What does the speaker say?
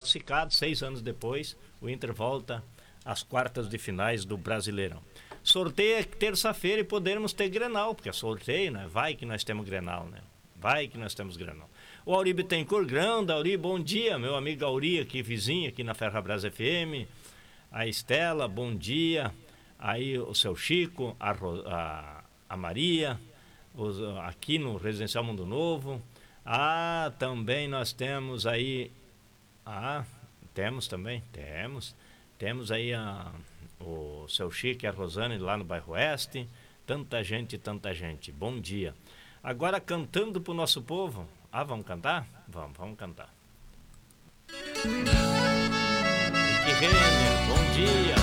classificado. 6 anos depois, o Inter volta às quartas de finais do Brasileirão. Sorteio é terça-feira e poderemos ter Grenal, porque é sorteio, né? Vai que nós temos Grenal, né? Vai que nós temos Grenal. O Auri Bittencourt, grande Auri, bom dia, meu amigo Auri, aqui vizinho, aqui na Ferrabras FM. A Estela, bom dia. Aí o seu Chico, a Maria, aqui no Residencial Mundo Novo. Também nós temos aí... temos também, temos aí o seu Chico e a Rosane lá no bairro Oeste. Tanta gente. Bom dia. Agora cantando pro nosso povo. Vamos cantar? Vamos cantar. Rick Renner, bom dia.